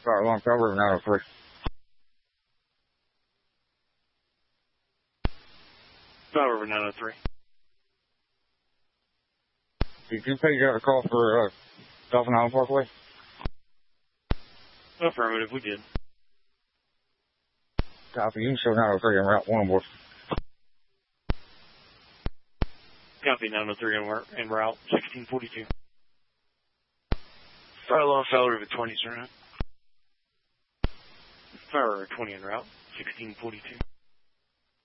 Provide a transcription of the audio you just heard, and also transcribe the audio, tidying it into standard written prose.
Fire Long Fell River 903. Fell River 903. Did you page out a call for Dolphin Island Parkway? Affirmative, we did. Copy. You can show 903 en route 1 more. Copy 903 en route 1642. Fire Long Fell River 20, sir. Fire River 20 en route 1642.